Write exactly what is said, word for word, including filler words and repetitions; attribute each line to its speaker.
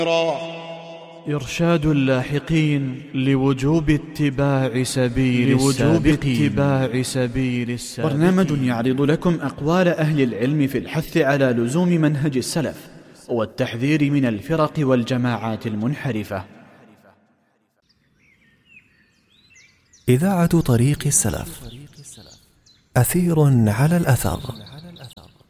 Speaker 1: إرشاد اللاحقين لوجوب اتباع سبيل لوجوب اتباع سبيل السابقين.
Speaker 2: برنامج يعرض لكم أقوال أهل العلم في الحث على لزوم منهج السلف والتحذير من الفرق والجماعات المنحرفة.
Speaker 3: إذاعة طريق السلف، أثير على الأثر.